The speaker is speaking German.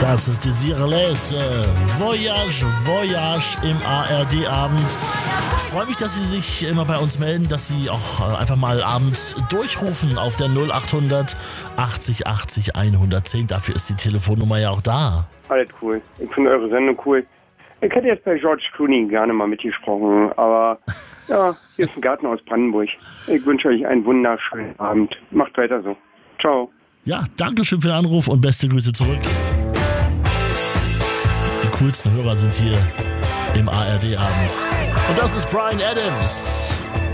Das ist Desireless Voyage, Voyage im ARD-Abend. Ich freue mich, dass Sie sich immer bei uns melden, dass Sie auch einfach mal abends durchrufen auf der 0800 80 80 110. Dafür ist die Telefonnummer ja auch da. Alles cool. Ich finde eure Sendung cool. Ich hätte jetzt bei George Clooney gerne mal mitgesprochen, aber ja, hier ist ein Garten aus Brandenburg. Ich wünsche euch einen wunderschönen Abend. Macht weiter so. Ciao. Ja, danke schön für den Anruf und beste Grüße zurück. Die coolsten Hörer sind hier im ARD-Abend. Und das ist Bryan Adams.